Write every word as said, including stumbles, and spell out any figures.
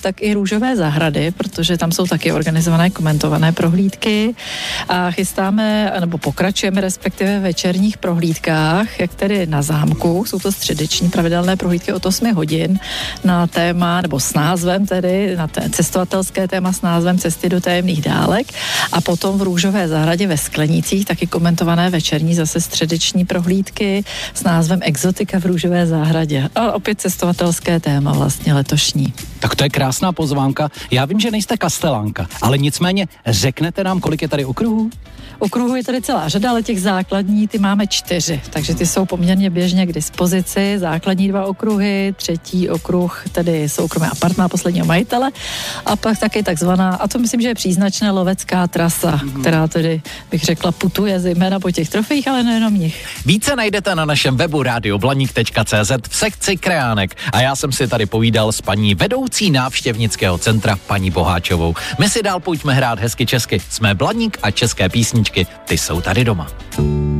tak i Růžové zahrady, protože tam jsou taky organizované komentované prohlídky a chystáme, nebo pokračujeme respektive v večerních prohlídkách, jak tedy na zámku, jsou to středeční pravidelné prohlídky od osmi hodin na téma, nebo s názvem tedy, na té cestovatelské téma s názvem Cesty do tajemných dálek a potom v Růžové zahradě ve Sklenicích taky komentované večerní zase středeční prohlídky s názvem Exotika v Růžové zahradě. A opět cestovatelské téma vlastně letošní. Tak to je krásná pozvánka. Já vím, že nejste kastelánka, ale nicméně řeknete nám, kolik je tady okruhů? Okruhů je tady celá řada, ale těch základní ty máme čtyři, takže ty jsou poměrně běžně k dispozici. Základní dva okruhy, třetí okruh, tedy soukromé apartmá posledního majitele a pak taky takzvaná, a to myslím, že je příznačná lovecká trasa, mm. která tedy, bych řekla, putuje zejména po těch trofejích, ale nejenom nich. Více najdete na našem webu rádio blaník tečka cé zet v sekci Krajánek a já jsem si tady povídal s paní vedoucí návštěvnického centra, paní Boháčovou. My si dál pojďme hrát hezky česky. Jsme Blaník a české písničky, ty jsou tady doma.